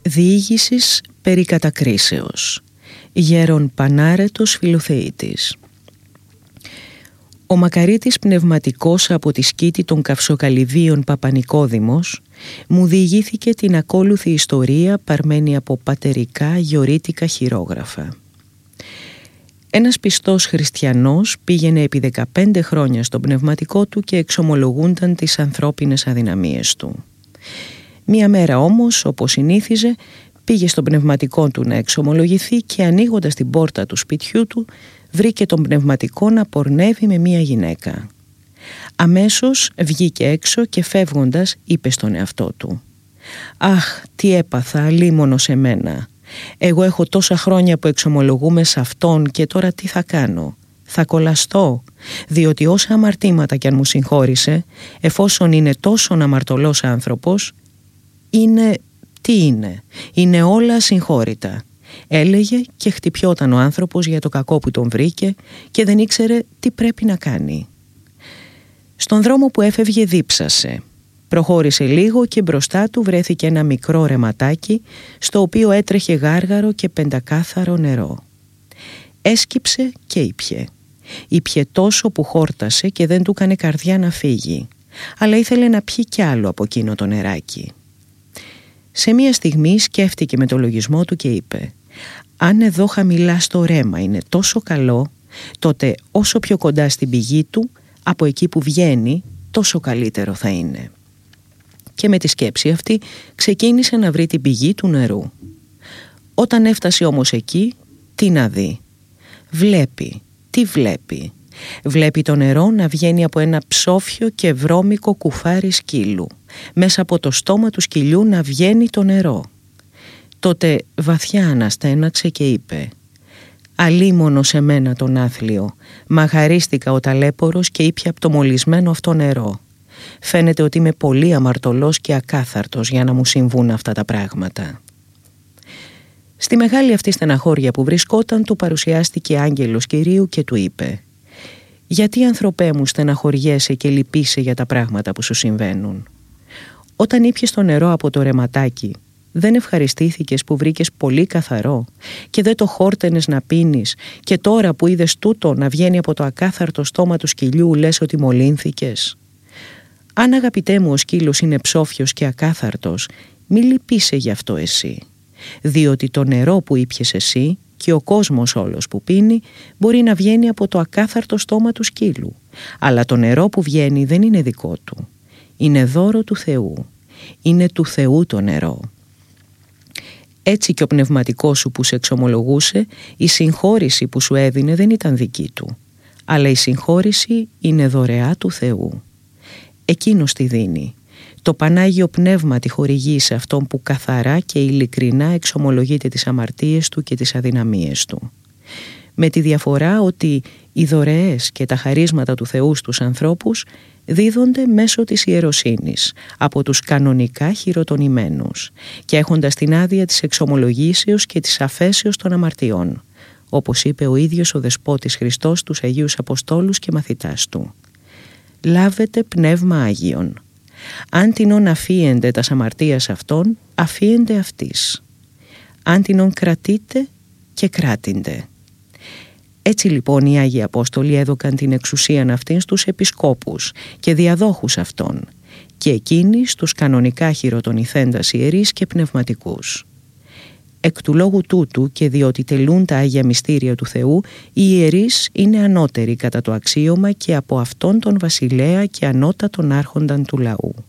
Διήγησης περί κατακρίσεως. Γέρον Πανάρετος Φιλοθεήτης. Ο Μακαρίτης πνευματικός από τη σκήτη των Καυσοκαλυβίων Παπανικόδημος μου διηγήθηκε την ακόλουθη ιστορία παρμένη από πατερικά γιορίτικα χειρόγραφα. Ένας πιστός χριστιανός πήγαινε επί 15 χρόνια στον πνευματικό του και εξομολογούνταν τις ανθρώπινες αδυναμίες του. Μία μέρα όμως, όπως συνήθιζε, πήγε στον πνευματικό του να εξομολογηθεί και ανοίγοντας την πόρτα του σπιτιού του, βρήκε τον πνευματικό να πορνεύει με μία γυναίκα. Αμέσως βγήκε έξω και φεύγοντας είπε στον εαυτό του: «Αχ, τι έπαθα, αλίμονο σε μένα. Εγώ έχω τόσα χρόνια που εξομολογούμε σε αυτόν και τώρα τι θα κάνω? Θα κολλαστώ, διότι όσα αμαρτήματα κι αν μου συγχώρησε, εφόσον είναι τόσο αμαρτωλός άνθρωπος, είναι όλα ασυγχώρητα», έλεγε και χτυπιόταν ο άνθρωπος για το κακό που τον βρήκε και δεν ήξερε τι πρέπει να κάνει. Στον δρόμο που έφευγε δίψασε. Προχώρησε λίγο και μπροστά του βρέθηκε ένα μικρό ρεματάκι στο οποίο έτρεχε γάργαρο και πεντακάθαρο νερό. Έσκυψε και ήπιε. Ήπιε τόσο που χόρτασε και δεν του έκανε καρδιά να φύγει, αλλά ήθελε να πιει κι άλλο από εκείνο το νεράκι. Σε μία στιγμή σκέφτηκε με το λογισμό του και είπε: «Αν εδώ χαμηλά στο ρέμα είναι τόσο καλό, τότε όσο πιο κοντά στην πηγή του, από εκεί που βγαίνει, τόσο καλύτερο θα είναι». Και με τη σκέψη αυτή ξεκίνησε να βρει την πηγή του νερού. Όταν έφτασε όμως εκεί, τι να δει? Τι βλέπει? Βλέπει το νερό να βγαίνει από ένα ψόφιο και βρώμικο κουφάρι σκύλου. Μέσα από το στόμα του σκυλιού να βγαίνει το νερό. Τότε βαθιά αναστέναξε και είπε: «Αλίμονο σε μένα τον άθλιο. Μαγαρίστηκα ο ταλέπορος και ήπια από το μολυσμένο αυτό νερό. Φαίνεται ότι είμαι πολύ αμαρτωλός και ακάθαρτος για να μου συμβούν αυτά τα πράγματα». Στη μεγάλη αυτή στεναχώρια που βρισκόταν, του παρουσιάστηκε άγγελος Κυρίου και του είπε: «Γιατί, ανθρωπέ μου, στεναχωριέσαι και λυπείσαι για τα πράγματα που σου συμβαίνουν? Όταν ήπιες το νερό από το ρεματάκι, δεν ευχαριστήθηκες που βρήκες πολύ καθαρό και δεν το χόρτενες να πίνεις, και τώρα που είδες τούτο να βγαίνει από το ακάθαρτο στόμα του σκυλιού λες ότι μολύνθηκες? Αν, αγαπητέ μου, ο σκύλος είναι ψόφιος και ακάθαρτος, μη λυπείσαι γι' αυτό εσύ, διότι το νερό που ήπιες εσύ και ο κόσμος όλος που πίνει μπορεί να βγαίνει από το ακάθαρτο στόμα του σκύλου, αλλά το νερό που βγαίνει δεν είναι δικό του. Είναι δώρο του Θεού. Είναι του Θεού το νερό. Έτσι και ο πνευματικός σου που σε εξομολογούσε, η συγχώρηση που σου έδινε δεν ήταν δική του, αλλά η συγχώρηση είναι δωρεά του Θεού. Εκείνος τη δίνει. Το Πανάγιο Πνεύμα τη χορηγεί σε αυτόν που καθαρά και ειλικρινά εξομολογείται τις αμαρτίες του και τις αδυναμίες του. Με τη διαφορά ότι οι δωρεές και τα χαρίσματα του Θεού στους ανθρώπους δίδονται μέσω της ιεροσύνης από τους κανονικά χειροτονημένους και έχοντας την άδεια της εξομολογήσεως και της αφέσεως των αμαρτιών, όπως είπε ο ίδιος ο Δεσπότης Χριστός στους Αγίους Αποστόλους και μαθητάς του: «Λάβετε πνεύμα Άγιον. Αν τινον αφίεντε τας αμαρτίας αυτών, αφίεντε αυτής. Αν τινον κρατείτε και κράτηντε». Έτσι λοιπόν οι Άγιοι Απόστολοι έδωκαν την εξουσίαν αυτήν στους επισκόπους και διαδόχους αυτών, και εκείνοι στους κανονικά χειροτονηθέντας ιερείς και πνευματικούς. Εκ του λόγου τούτου, και διότι τελούν τα Άγια Μυστήρια του Θεού, οι ιερείς είναι ανώτεροι κατά το αξίωμα και από αυτόν τον βασιλέα και ανώτατον άρχονταν του λαού.